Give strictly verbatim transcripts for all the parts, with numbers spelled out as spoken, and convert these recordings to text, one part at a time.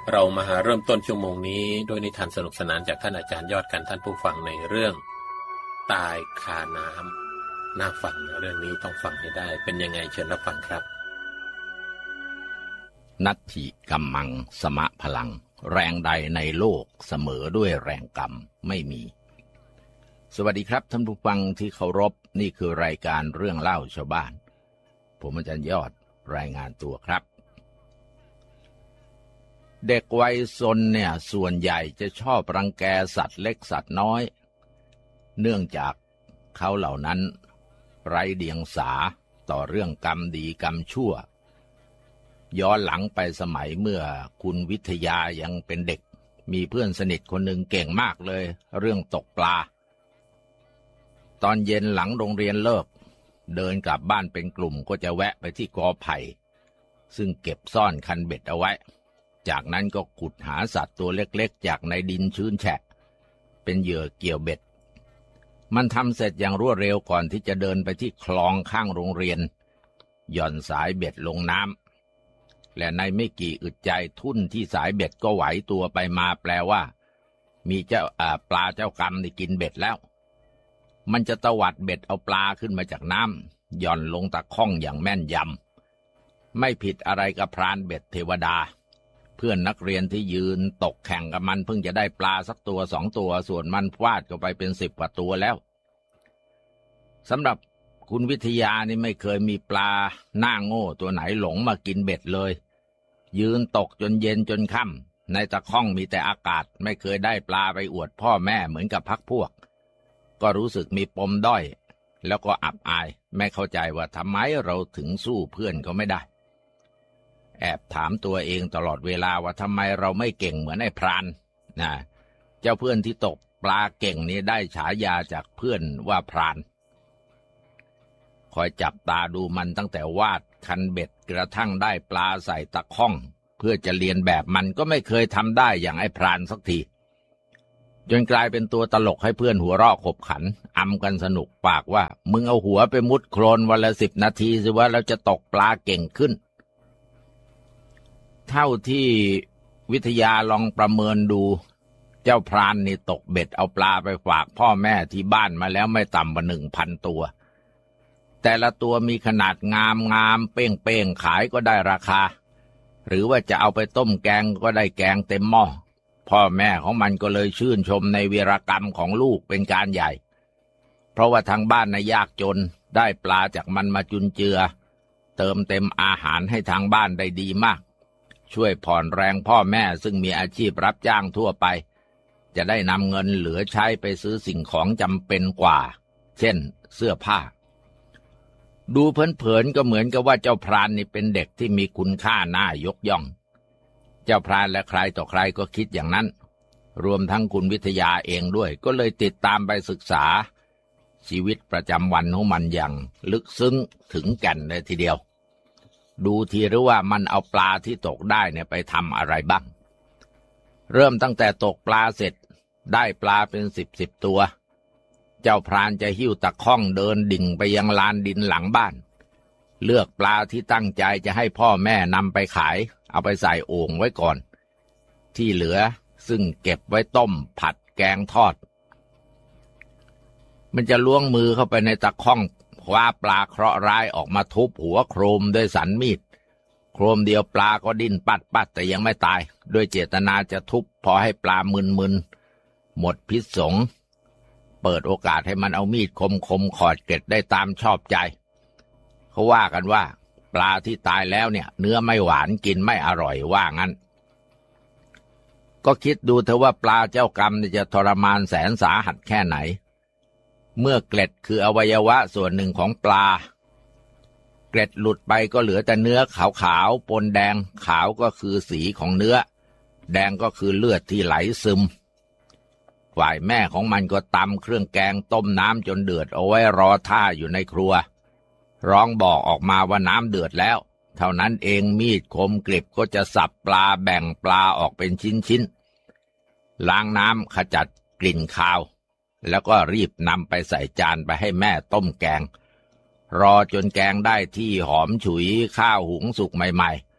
เรามาเริ่มต้นชั่วโมงนี้ด้วยนิทานสนุกสนานจากท่านอาจารย์ยอดกันท่านผู้ฟังในเรื่องตายคาน้ำน่าฟังนะเรื่องนี้ต้องฟังให้ได้เป็นยังไงเชิญรับฟังครับนัตถิกัมมังสมะพลังแรงใดในโลกเสมอด้วยแรงกรรมไม่มีสวัสดีครับท่านผู้ฟังที่เคารพนี่คือรายการเรื่องเล่าชาวบ้านผมอาจารย์ยอดรายงานตัวครับเด็กวัยซนเนี่ยส่วนใหญ่จะชอบรังแกสัตว์เล็กสัตว์น้อยเนื่องจากเขาเหล่านั้นไร้เดียงสาต่อเรื่องกรรมดีกรรมชั่วย้อนหลังไปสมัยเมื่อคุณวิทยายังเป็นเด็กมีเพื่อนสนิทคนหนึ่งเก่งมากเลยเรื่องตกปลาตอนเย็นหลังโรงเรียนเลิกเดินกลับบ้านเป็นกลุ่มก็จะแวะไปที่กอไผ่ซึ่งเก็บซ่อนคันเบ็ดเอาไว้จากนั้นก็ขุดหาสัตว์ตัวเล็กๆจากในดินชื้นแฉะเป็นเหยื่อเกี่ยวเบ็ดมันทำเสร็จอย่างรวดเร็วก่อนที่จะเดินไปที่คลองข้างโรงเรียนหย่อนสายเบ็ดลงน้ำและในไม่กี่อึดใจทุ่นที่สายเบ็ดก็ไหวตัวไปมาแปลว่ามีเจ้าปลาเจ้ากรรมได้กินเบ็ดแล้วมันจะตวัดเบ็ดเอาปลาขึ้นมาจากน้ำหย่อนลงตะข้องอย่างแม่นยำไม่ผิดอะไรกับพรานเบ็ดเทวดาเพื่อนนักเรียนที่ยืนตกแข่งกับมันเพิ่งจะได้ปลาสักตัวสองตัวส่วนมันฟาดเข้าไปเป็นสิบกว่าตัวแล้วสำหรับคุณวิทยานี่ไม่เคยมีปลาหน้าโง่ตัวไหนหลงมากินเบ็ดเลยยืนตกจนเย็นจนค่ำในตะข้องมีแต่อากาศไม่เคยได้ปลาไปอวดพ่อแม่เหมือนกับพักพวกก็รู้สึกมีปมด้อยแล้วก็อับอายไม่เข้าใจว่าทำไมเราถึงสู้เพื่อนเขาไม่ได้แอบถามตัวเองตลอดเวลาว่าทำไมเราไม่เก่งเหมือนไอ้พรานนะเจ้าเพื่อนที่ตกปลาเก่งนี่ได้ฉายาจากเพื่อนว่าพรานคอยจับตาดูมันตั้งแต่วาดคันเบ็ดกระทั่งได้ปลาใส่ตะข้องเพื่อจะเรียนแบบมันก็ไม่เคยทำได้อย่างไอ้พรานสักทีจนกลายเป็นตัวตลกให้เพื่อนหัวเราะขบขันอำกันสนุกปากว่ามึงเอาหัวไปมุดโคลนวันละสิบนาทีสิว่าเราจะตกปลาเก่งขึ้นเท่าที่วิทยาลองประเมินดูเจ้าพรานนี่ตกเบ็ดเอาปลาไปฝากพ่อแม่ที่บ้านมาแล้วไม่ต่ำกว่าหนึ่งพันตัวแต่ละตัวมีขนาดงามงามเป้งเป้งขายก็ได้ราคาหรือว่าจะเอาไปต้มแกงก็ได้แกงเต็มหม้อพ่อแม่ของมันก็เลยชื่นชมในวีรกรรมของลูกเป็นการใหญ่เพราะว่าทางบ้านน่ะยากจนได้ปลาจากมันมาจุนเจือเติมเต็มอาหารให้ทางบ้านได้ดีมากช่วยผ่อนแรงพ่อแม่ซึ่งมีอาชีพรับจ้างทั่วไปจะได้นำเงินเหลือใช้ไปซื้อสิ่งของจำเป็นกว่าเช่นเสื้อผ้าดูเผินๆก็เหมือนกับว่าเจ้าพรานนี่เป็นเด็กที่มีคุณค่าน่ายกย่องเจ้าพรานและใครต่อใครก็คิดอย่างนั้นรวมทั้งคุณวิทยาเองด้วยก็เลยติดตามไปศึกษาชีวิตประจำวันของมันอย่างลึกซึ้งถึงแก่นเลยทีเดียวดูทีหรือว่ามันเอาปลาที่ตกได้เนี่ยไปทำอะไรบ้างเริ่มตั้งแต่ตกปลาเสร็จได้ปลาเป็นสิบสิบตัวเจ้าพรานจะหิ้วตะข้องเดินดิ่งไปยังลานดินหลังบ้านเลือกปลาที่ตั้งใจจะให้พ่อแม่นำไปขายเอาไปใส่โอ่งไว้ก่อนที่เหลือซึ่งเก็บไว้ต้มผัดแกงทอดมันจะล้วงมือเข้าไปในตะข้องคว้าปลาเคราะห์ร้ายออกมาทุบหัวโครมด้วยสันมีดโครมเดียวปลาก็ดิ้นปัดปัดแต่ยังไม่ตายด้วยเจตนาจะทุบพอให้ปลามึนๆหมดพิษสงเปิดโอกาสให้มันเอามีดคมๆขอดเกล็ดได้ตามชอบใจเขาว่ากันว่าปลาที่ตายแล้วเนี่ยเนื้อไม่หวานกินไม่อร่อยว่างั้นก็คิดดูเถอะว่าปลาเจ้ากรรมจะทรมานแสนสาหัสแค่ไหนเมื่อเกล็ดคืออวัยวะส่วนหนึ่งของปลาเกล็ดหลุดไปก็เหลือแต่เนื้อขาวๆปนแดงขาวก็คือสีของเนื้อแดงก็คือเลือดที่ไหลซึมฝ่ายแม่ของมันก็ตำเครื่องแกงต้มน้ำจนเดือดเอาไว้รอท่าอยู่ในครัวร้องบอกออกมาว่าน้ำเดือดแล้วเท่านั้นเองมีดคมกริบก็จะสับปลาแบ่งปลาออกเป็นชิ้นๆล้างน้ำขจัดกลิ่นคาวแล้วก็รีบนำไปใส่จานไปให้แม่ต้มแกงรอจนแกงได้ที่หอมฉุยข้าวหุงสุกใหม่ๆ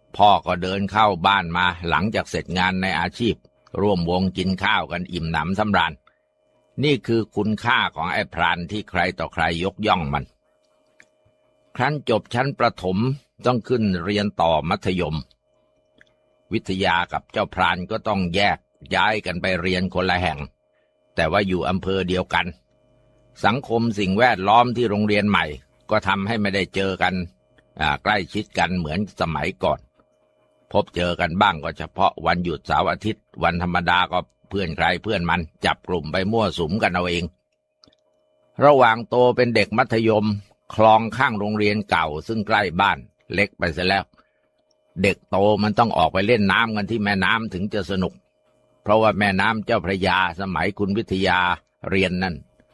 พ่อก็เดินเข้าบ้านมาหลังจากเสร็จงานในอาชีพร่วมวงกินข้าวกันอิ่มหนำสำราญนี่คือคุณค่าของไอ้พรานที่ใครต่อใครยกย่องมันครั้นจบชั้นประถมต้องขึ้นเรียนต่อมัธยมวิทยากับเจ้าพรานก็ต้องแยกย้ายกันไปเรียนคนละแห่งแต่ว่าอยู่อำเภอเดียวกันสังคมสิ่งแวดล้อมที่โรงเรียนใหม่ก็ทำให้ไม่ได้เจอกันใกล้ชิดกันเหมือนสมัยก่อนพบเจอกันบ้างก็เฉพาะวันหยุดเสาร์อาทิตย์วันธรรมดาก็เพื่อนใครเพื่อนมันจับกลุ่มไปมั่วสุมกันเอาเองระหว่างโตเป็นเด็กมัธยมคลองข้างโรงเรียนเก่าซึ่งใกล้บ้านเล็กไปซะแล้วเด็กโตมันต้องออกไปเล่นน้ำกันที่แม่น้ำถึงจะสนุกเพราะว่าแม่น้ำเจ้าพระยาสมัยคุณวิทยาเรียนนั่น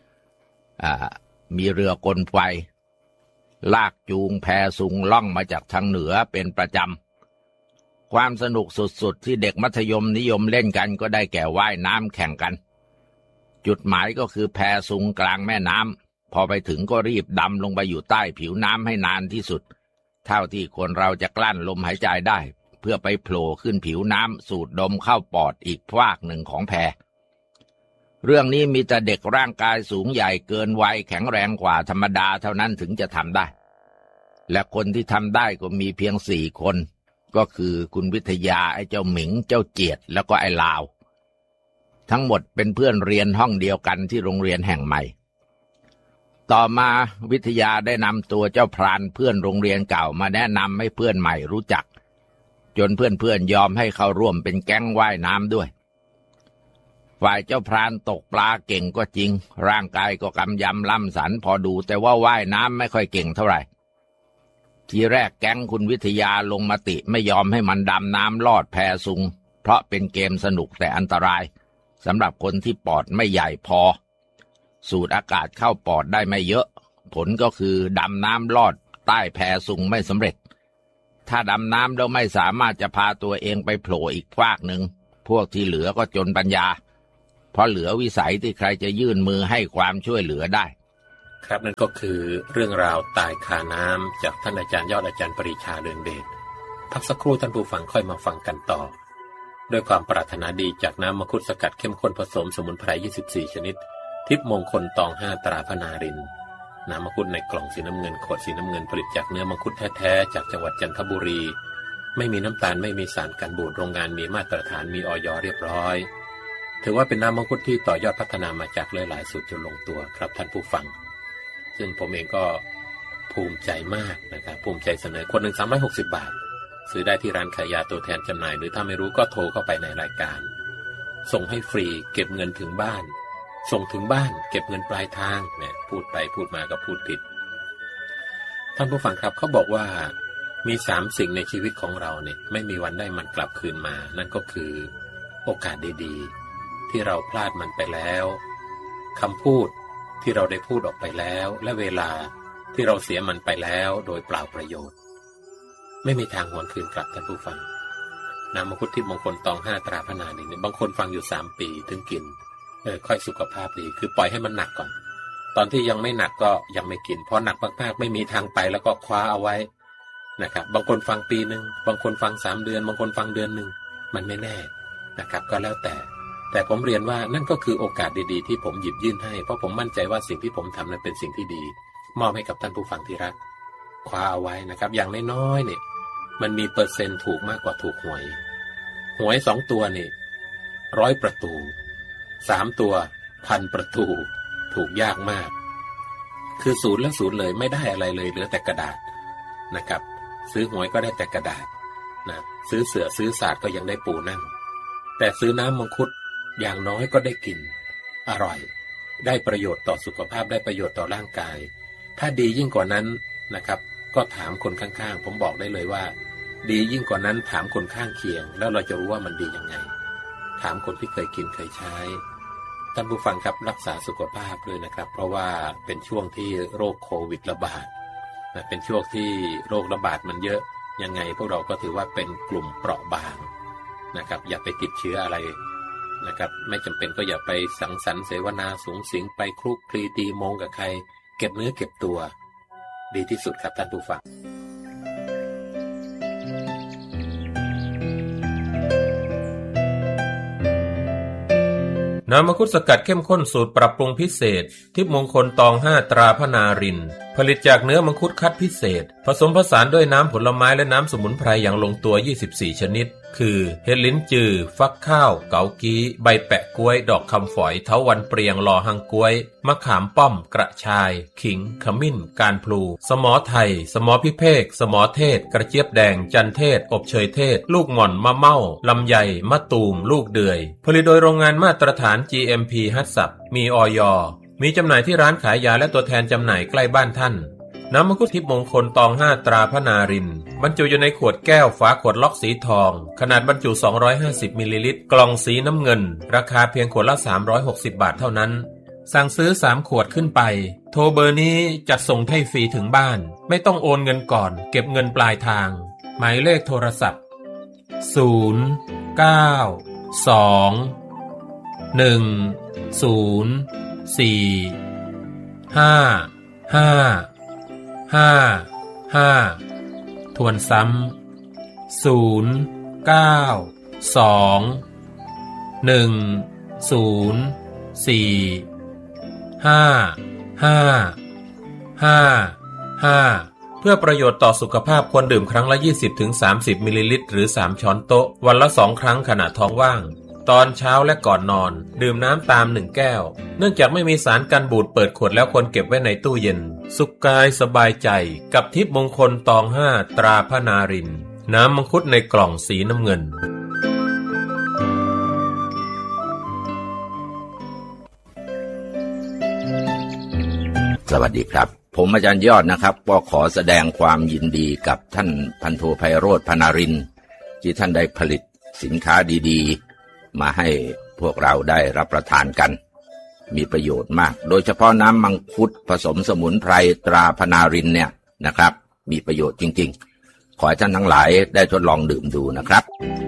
มีเรือกลไฟลากจูงแพสุงล่องมาจากทางเหนือเป็นประจำความสนุกสุดๆที่เด็กมัธยมนิยมเล่นกันก็ได้แก่ว่ายน้ำแข่งกันจุดหมายก็คือแพสุงกลางแม่น้ำพอไปถึงก็รีบดำลงไปอยู่ใต้ผิวน้ำให้นานที่สุดเท่าที่คนเราจะกลั้นลมหายใจได้เพื่อไปโผล่ขึ้นผิวน้ำสูดดมเข้าปอดอีกฟากหนึ่งของแพเรื่องนี้มีแต่เด็กร่างกายสูงใหญ่เกินวัยแข็งแรงกว่าธรรมดาเท่านั้นถึงจะทำได้และคนที่ทำได้ก็มีเพียงสี่คนก็คือคุณวิทยาไอ้เจ้าหมิงเจ้าเจียดแล้วก็ไอ้ลาวทั้งหมดเป็นเพื่อนเรียนห้องเดียวกันที่โรงเรียนแห่งใหม่ต่อมาวิทยาได้นำตัวเจ้าพรานเพื่อนโรงเรียนเก่ามาแนะนำให้เพื่อนใหม่รู้จักจนเพื่อนๆยอมให้เข้าร่วมเป็นแก๊งว่ายน้ำด้วยฝ่ายเจ้าพรานตกปลาเก่งก็จริงร่างกายก็กำยำล่ำสันพอดูแต่ว่าว่ายน้ำไม่ค่อยเก่งเท่าไหร่ทีแรกแก๊งคุณวิทยาลงมติไม่ยอมให้มันดำน้ำลอดแพสุงเพราะเป็นเกมสนุกแต่อันตรายสำหรับคนที่ปอดไม่ใหญ่พอสูดอากาศเข้าปอดได้ไม่เยอะผลก็คือดำน้ำลอดใต้แพสุงไม่สำเร็จถ้าดำน้ำแล้วไม่สามารถจะพาตัวเองไปโผล่อีกฟากหนึ่งพวกที่เหลือก็จนปัญญาเพราะเหลือวิสัยที่ใครจะยื่นมือให้ความช่วยเหลือได้ครับนั่นก็คือเรื่องราวตายคาน้ำจากท่านอาจารย์ยอดอาจารย์ปรีชาเรืองเดชพักสักครู่ท่านผู้ฟังค่อยมาฟังกันต่อด้วยความปรารถนาดีจากน้ำมังคุดสกัดเข้มข้นผสมสมุนไพรยี่สิบสี่ชนิดทิพย์มงคลตองห้าตราพนารินน้ำมังคุดในกล่องสีน้ำเงินขวดสีน้ำเงินผลิตจากเนื้อมังคุดแท้ๆจากจังหวัดจันทบุรีไม่มีน้ำตาลไม่มีสารกันบูดโรงงานมีมาตรฐานมีอย.เรียบร้อยถือว่าเป็นน้ำมังคุดที่ต่อยอดพัฒนามาจากหลายๆสูตรจนลงตัวครับท่านผู้ฟังซึ่งผมเองก็ภูมิใจมากนะครับภูมิใจเสนอคนหนึ่งสามร้อยหกสิบบาทซื้อได้ที่ร้านขายยาตัวแทนจำหน่ายหรือถ้าไม่รู้ก็โทรเข้าไปในรายการส่งให้ฟรีเก็บเงินถึงบ้านส่งถึงบ้านเก็บเงินปลายทางเนี่ยพูดไปพูดมาก็พูดผิดท่านผู้ฟังครับเขาบอกว่ามีสามสิ่งในชีวิตของเราเนี่ยไม่มีวันได้มันกลับคืนมานั่นก็คือโอกาสดีๆที่เราพลาดมันไปแล้วคำพูดที่เราได้พูดออกไปแล้วและเวลาที่เราเสียมันไปแล้วโดยเปล่าประโยชน์ไม่มีทางหวนคืนกลับท่านผู้ฟังน้ำมังคุดทิพย์มงคลตองห้าตราพนารินบางคนฟังอยู่สามปีถึงกินเออค่อยสุขภาพดีคือปล่อยให้มันหนักก่อนตอนที่ยังไม่หนักก็ยังไม่กินพอหนักมากๆไม่มีทางไปแล้วก็คว้าเอาไว้นะครับบางคนฟังปีนึงบางคนฟังสามเดือนบางคนฟังเดือนนึงมันไม่แน่นะครับก็แล้วแต่แต่ผมเรียนว่านั่นก็คือโอกาสดีๆที่ผมหยิบยื่นให้เพราะผมมั่นใจว่าสิ่งที่ผมทำนั้นเป็นสิ่งที่ดีมอบให้กับท่านผู้ฟังที่รักคว้าเอาไว้นะครับอย่างน้อยๆเนี่ยมันมีเปอร์เซ็นต์ถูกมากกว่าถูกหวยหวยสองตัวนี่ร้อยประตูสามตัวพันประตูถูกยากมากคือศูนย์และศูนย์เลยไม่ได้อะไรเลยเหลือแต่กระดาษนะครับซื้อหวยก็ได้แต่กระดาษนะซื้อเสือซื้อศาสตร์ก็ยังได้ปูนั่งแต่ซื้อน้ำมังคุดอย่างน้อยก็ได้กินอร่อยได้ประโยชน์ต่อสุขภาพได้ประโยชน์ต่อร่างกายถ้าดียิ่งกว่านั้นนะครับก็ถามคนข้างๆผมบอกได้เลยว่าดียิ่งกว่านั้นถามคนข้างเคียงแล้วเราจะรู้ว่ามันดียังไงถามคนที่เคยกินเคยใช้ท่านผู้ฟังครับรักษาสุขภาพด้วยนะครับเพราะว่าเป็นช่วงที่โรคโควิดระบาดนะเป็นช่วงที่โรคระบาดมันเยอะยังไงพวกเราก็ถือว่าเป็นกลุ่มเปราะบางนะครับอย่าไปติดเชื้ออะไรนะครับไม่จำเป็นก็อย่าไปสังสรรค์เสวนาสูงสิงไปคลุกคลีตีมงกับใครเก็บเนื้อเก็บตัวดีที่สุดครับท่านผู้ฟังน้ำมังคุดสกัดเข้มข้นสูตรปรับปรุงพิเศษทิพย์มงคลตองห้าตราพนารินผลิตจากเนื้อมังคุดคัดพิเศษผสมผสานด้วยน้ำผลไม้และน้ำสมุนไพรอย่างลงตัวยี่สิบสี่ชนิดคือเห็ดลิ้นจือฟักข้าวเกากี้ใบแปะกล้วยดอกคำฝอยเถาวัลย์เปรียงลอหังกล้วยมะขามป้อมกระชายขิงขมิ้นการพลูสมอไทยสมอพิเภกสมอเทศกระเจี๊ยบแดงจันเทศอบเชยเทศลูกหม่อนมะเม่าลำไยมะตูมลูกเดือยผลิตโดยโรงงานมาตรฐาน จี เอ็ม พี ฮัตสับมีอย.มีจำหน่ายที่ร้านขายยาและตัวแทนจำหน่ายใกล้บ้านท่านน้ำมังคุดทิพย์มงคลตองห้าตราพนารินบรรจุอยู่ในขวดแก้วฝาขวดล็อกสีทองขนาดบรรจุสองร้อยห้าสิบมิลลิลิตรกล่องสีน้ำเงินราคาเพียงขวดละสามร้อยหกสิบบาทเท่านั้นสั่งซื้อสามขวดขึ้นไปโทรเบอร์นี้จัดส่งให้ฟรีถึงบ้านไม่ต้องโอนเงินก่อนเก็บเงินปลายทางหมายเลขโทรศัพท์ศูนย์ เก้า สอง หนึ่ง ศูนย์ สี่ ห้า ห้าห้า ห้าทวนซ้ำศูนย์ เก้า สอง หนึ่ง ศูนย์ สี่ ห้า ห้า ห้า ห้าเพื่อประโยชน์ต่อสุขภาพควรดื่มครั้งละ ยี่สิบถึงสามสิบ มิลลิลิตรหรือสามช้อนโต๊ะวันละสองครั้งขณะท้องว่างตอนเช้าและก่อนนอนดื่มน้ำตามหนึ่งแก้วเนื่องจากไม่มีสารกันบูดเปิดขวดแล้วควรเก็บไว้ในตู้เย็นสุขกายสบายใจกับทิพย์มงคลตองห้าตราพนารินน้ำมังคุดในกล่องสีน้ำเงินสวัสดีครับผมอาจารย์ยอดนะครับก็ขอแสดงความยินดีกับท่านพันโทไพโรจน์พนารินที่ท่านได้ผลิตสินค้าดีๆมาให้พวกเราได้รับประทานกันมีประโยชน์มากโดยเฉพาะน้ำมังคุดผสมสมุนไพรตราพนารินเนี่ยนะครับมีประโยชน์จริงๆขอให้ท่านทั้งหลายได้ทดลองดื่มดูนะครับ